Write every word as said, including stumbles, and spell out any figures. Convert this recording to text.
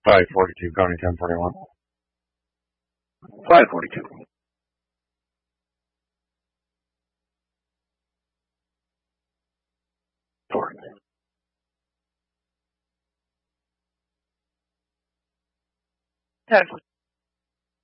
five forty-two, County ten forty-one. five forty-two. Four. ten.